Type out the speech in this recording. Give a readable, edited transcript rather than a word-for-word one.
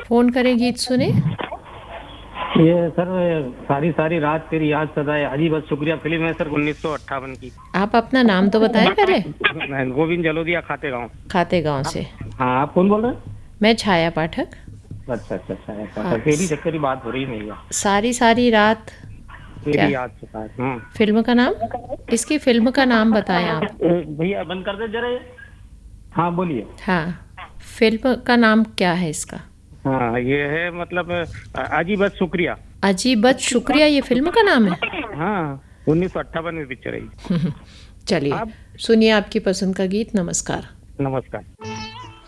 Phone करें गीत सुने। ये सर सारी सारी रात तेरी याद सदाए, अजी बस शुक्रिया फिल्म है सर 1958 की। आप अपना नाम तो बताएं पहले। मैं गोविंद जलोदिया, खाते गाँव। खाते गांव से। हाँ, आप कौन बोल रहे हैं? मैं छाया पाठक। अच्छा अच्छा अच्छा, हाँ, ऐसा तेरी चक्कर की बात हो रही है मेरी। सारी सारी रात। क्या तेरी याद सताए। फिल्म का नाम? इसकी फिल्म का नाम बताएं आप। भैया बंद कर दे जरा ये। हाँ बोलिए। हाँ, फिल्म का नाम क्या है इसका? हाँ, ये है मतलब अजी बस शुक्रिया। अजी बच शुक्रिया, ये फिल्म का नाम है। हाँ, 1958 में पिक्चर है ये। चलिए, आप सुनिए आपकी पसंद का गीत। नमस्कार। नमस्कार।